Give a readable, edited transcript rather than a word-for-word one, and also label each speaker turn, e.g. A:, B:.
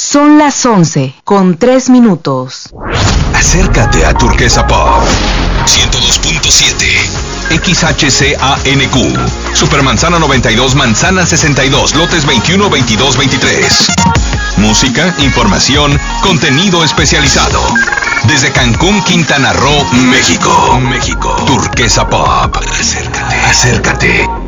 A: Son las 11:03.
B: Acércate a Turquesa Pop 102.7 XHCANQ Supermanzana 92, Manzana 62, lotes 21, 22, 23. Música, información, contenido especializado. Desde Cancún, Quintana Roo, México. Turquesa Pop. Acércate.